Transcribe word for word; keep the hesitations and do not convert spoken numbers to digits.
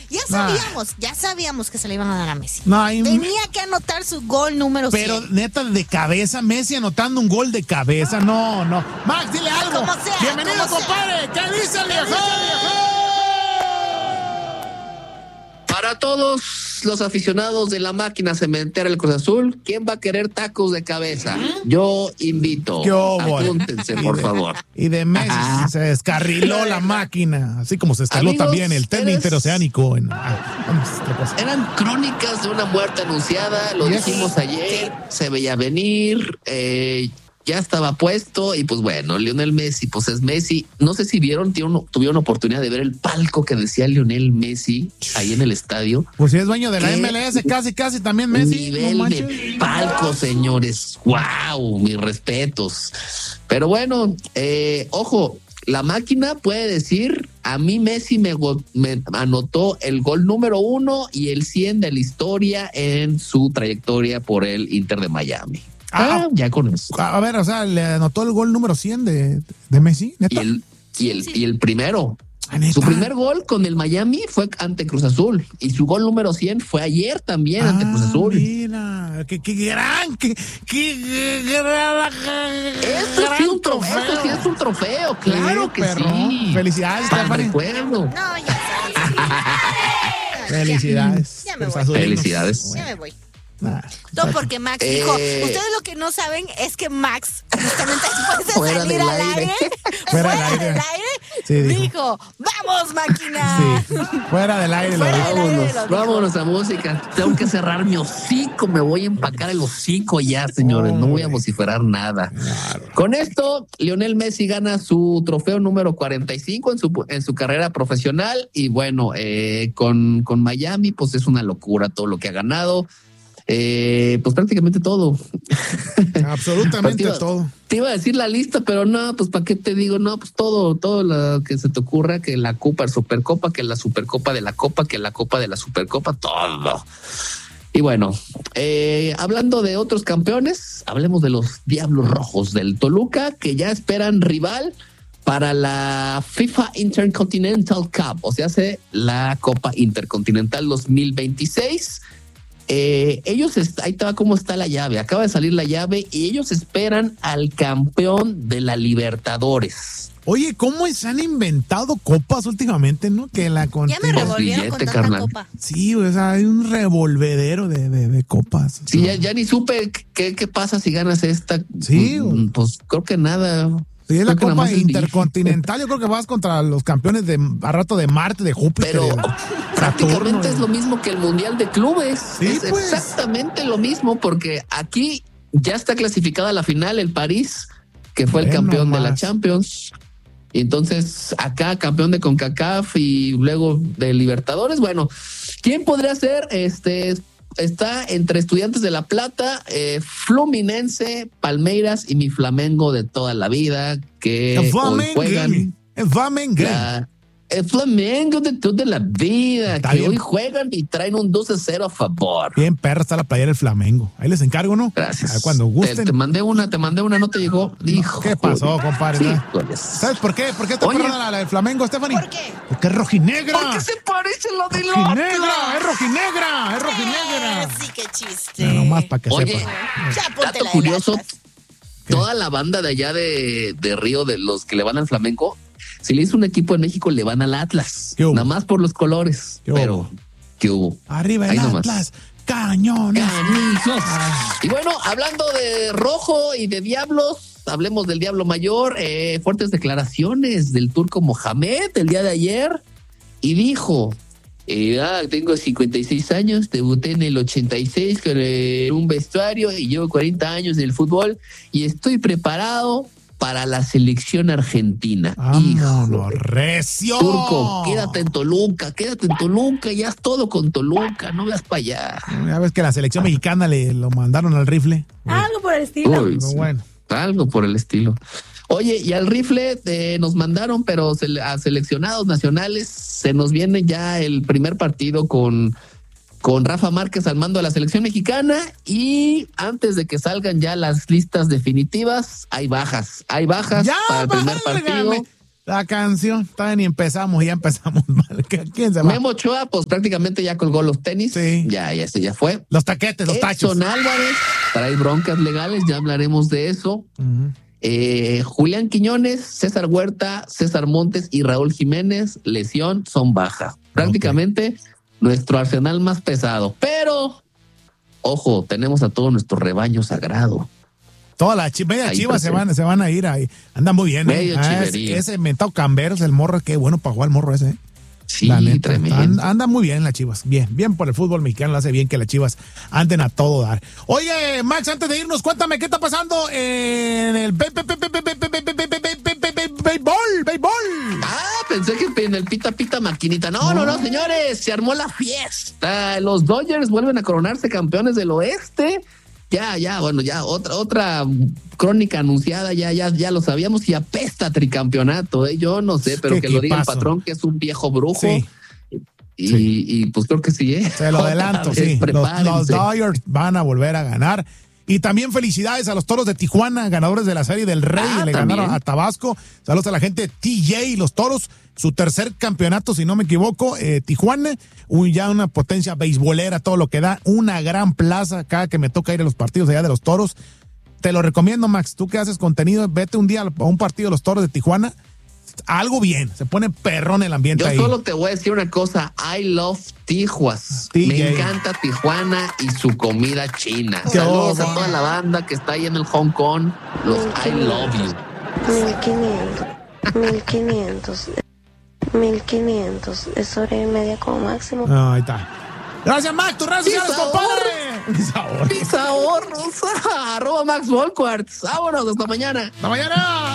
Ya sabíamos, ya sabíamos que se le iban a dar a Messi. No, y... Tenía que anotar su gol número cien. Pero neta, de cabeza, Messi anotando un gol de cabeza. No, no. Max, dile algo. Como sea, Bienvenido, como compadre. ¿Qué dice el viejo? Para todos los aficionados de la máquina cementera del Cruz Azul, ¿quién va a querer tacos de cabeza? Yo invito. ¿Qué hubo? Apúntense, por de, favor. Y de Messi Ajá. se descarriló la máquina, así como se descarriló Amigos, también el tren eres... interoceánico. En, ah, eran crónicas de una muerte anunciada, lo yes. dijimos ayer, se veía venir, eh, ya estaba puesto y pues bueno, Lionel Messi, pues es Messi. No sé si vieron, tuvieron, tuvieron oportunidad de ver el palco que decía Lionel Messi ahí en el estadio. Pues si es dueño de la M L S, casi, casi también Messi. Nivel no de palco, señores. Wow, mis respetos. Pero bueno, eh, ojo, la máquina puede decir, a mí Messi me, me anotó el gol número uno y el cien de la historia en su trayectoria por el Inter de Miami. Ah, ah, ya con eso. A ver, o sea, le anotó el gol número cien de, de Messi, ¿neta? Y el, y el, y el primero. ¿Ah, neta? Su primer gol con el Miami fue ante Cruz Azul. Y su gol número cien fue ayer también ah, ante Cruz Azul. Mira, qué, qué gran, qué, qué gran. Esto sí es un trofeo. Esto sí es un trofeo, claro sí, que perro. Sí. Felicidades, Stephanie. Recuerdo. No, ya sabes. Felicidades. Ya me voy. Felicidades. Ya me voy. Nah, Todo porque Max eh, dijo, ustedes lo que no saben es que Max, justamente después de salir al aire, aire fuera del aire, aire sí, dijo, dijo, vamos máquina. Sí, fuera del aire. Fuera lo del aire vámonos, vámonos a música. Tengo que cerrar mi hocico, me voy a empacar el hocico ya, señores, oh, no voy a vociferar nada. Claro. Con esto, Lionel Messi gana su trofeo número cuarenta y cinco en su, en su carrera profesional y bueno, eh, con, con Miami, pues es una locura todo lo que ha ganado. Eh, pues prácticamente todo. Absolutamente te iba, todo. Te iba a decir la lista, pero no, pues ¿para qué te digo? No, pues todo, todo lo que se te ocurra, que la Copa, la Supercopa, que la Supercopa de la Copa, que la Copa de la Supercopa, todo. Y bueno, eh, hablando de otros campeones, hablemos de los Diablos Rojos del Toluca, que ya esperan rival para la FIFA Intercontinental Cup, o sea, hace la Copa Intercontinental dos mil veintiséis. Eh, ellos, est- ahí está cómo está la llave, acaba de salir la llave y ellos esperan al campeón de la Libertadores. Oye, ¿cómo se han inventado copas últimamente, no? Que la con ya me revolvieron con tanta carnal. Copa. Sí, o sea, hay un revolvedero de, de, de copas. Sí, ya, ya ni supe qué, qué pasa si ganas esta. Sí. Pues, pues creo que nada. Sí, es la Copa Intercontinental. Yo creo que vas contra los campeones de a rato de Marte, de Júpiter. Pero de prácticamente Saturno, es lo mismo que el Mundial de Clubes. Sí, es pues. exactamente lo mismo, porque aquí ya está clasificada a la final el París, que fue bueno, el campeón más. de la Champions. Y entonces acá campeón de CONCACAF y luego de Libertadores. Bueno, ¿quién podría ser? Este está entre Estudiantes de La Plata, eh, Fluminense, Palmeiras y mi Flamengo de toda la vida, que el hoy juegan. El Flamengo. La, el Flamengo de toda la vida, está que bien. Hoy juegan y traen un dos a cero a favor. Bien, perra, está la playera del Flamengo. Ahí les encargo, ¿no? Gracias. A ver, cuando gusten. Te, te mandé una, te mandé una, no te llegó. Hijo, ¿qué pasó, compadre? Sí, ¿no? ¿Sabes por qué? ¿Por qué te perra la, la del Flamengo, Stephanie? ¿Por qué? Porque es rojinegra. ¿Por qué se parece lo de la rojinegra? Es rojinegra, es rojinegra. Eh, sí, qué chiste. No, nomás para que Oye, sepa. Ya, dato curioso, toda la banda de allá de, de Río, de los que le van al Flamengo, si le hizo un equipo en México, le van al Atlas. Nada más por los colores. ¿Qué pero, hubo? ¿Qué hubo? Arriba el Atlas. Cañones. Canijos. Y bueno, hablando de rojo y de diablos, hablemos del Diablo Mayor. Eh, fuertes declaraciones del turco Mohamed el día de ayer. Y dijo, eh, ah, tengo cincuenta y seis años, debuté en el ochenta y seis con eh, un vestuario y llevo cuarenta años en el fútbol y estoy preparado para la selección argentina. ¡Vámonos, recio! Turco, quédate en Toluca, quédate en Toluca, ya es todo con Toluca, no veas para allá. Ya ves que la selección mexicana le lo mandaron al rifle. Algo por el estilo. Uy, sí, bueno. Algo por el estilo. Oye, y al rifle eh, nos mandaron, pero se, a seleccionados nacionales se nos viene ya el primer partido con... con Rafa Márquez al mando de la selección mexicana y antes de que salgan ya las listas definitivas, hay bajas, hay bajas ya, para el primer válgame. partido. La canción, todavía ni empezamos, ya empezamos mal. ¿Quién se va? Memo Ochoa, pues prácticamente ya colgó los tenis. Sí. Ya, ya, ese ya fue. Los taquetes, los tachos. Edson Álvarez trae broncas legales, ya hablaremos de eso. Uh-huh. Eh, Julián Quiñones, César Huerta, César Montes y Raúl Jiménez, lesión, son baja. Prácticamente okay. Nuestro arsenal más pesado. Pero, ojo, tenemos a todo nuestro rebaño sagrado. Toda la chi- media chivas se van, se van a ir ahí. Anda muy bien. Medio ¿eh? Ah, ese, ese mentado Camberos, el morro, qué bueno para jugar el morro ese. ¿eh? Sí, tremendo. Anda, anda muy bien las Chivas. Bien, bien por el fútbol mexicano. Lo hace bien que las Chivas anden a todo dar. Oye, Max, antes de irnos, cuéntame qué está pasando en el béisbol, béisbol. Ah, pensé que en el pita pita maquinita. No, no, no, señores, se armó la fiesta. Los Dodgers vuelven a coronarse campeones del oeste. Ya, ya, bueno, ya otra otra crónica anunciada, ya, ya, ya lo sabíamos y apesta tricampeonato, ¿eh? Yo no sé, pero que lo diga el patrón que es un viejo brujo. Sí. Y, sí. y pues creo que sí, ¿eh? Se lo adelanto, sí. Los, los Dodgers van a volver a ganar. Y también felicidades a los Toros de Tijuana, ganadores de la Serie del Rey, ah, le también ganaron a Tabasco. Saludos a la gente de T J y los Toros, su tercer campeonato, si no me equivoco, eh, Tijuana, un, ya una potencia beisbolera, todo lo que da, una gran plaza, cada que me toca ir a los partidos allá de los Toros. Te lo recomiendo, Max, tú que haces contenido, vete un día a un partido de los Toros de Tijuana, algo bien, se pone perrón el ambiente Yo ahí. Yo solo te voy a decir una cosa, I love Tijuas. T J. Me encanta Tijuana y su comida china. Qué Saludos oh, a toda la banda que está ahí en el Hong Kong. Los I love you. mil quinientos, mil quinientos, mil quinientos. Es hora y media como máximo. Oh, ahí está. Gracias, Max. Tus redes sociales, compadre. Mis ahorros. Mis ahorros. Arroba Max Volquart. Vámonos. Hasta mañana. Hasta mañana.